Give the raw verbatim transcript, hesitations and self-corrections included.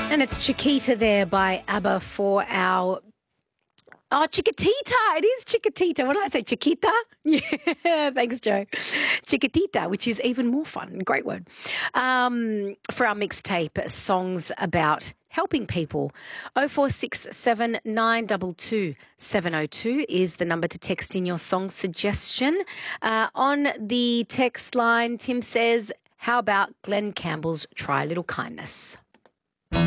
And it's Chiquita there by ABBA for our... Oh, Chiquitita. It is Chiquitita. What did I say? Chiquita? Yeah, thanks, Joe. Chiquitita, which is even more fun. Great word. Um, for our mixtape, songs about helping people. oh four six seven, nine two two, seven oh two is the number to text in your song suggestion. Uh, on the text line, Tim says, how about Glenn Campbell's Try a Little Kindness?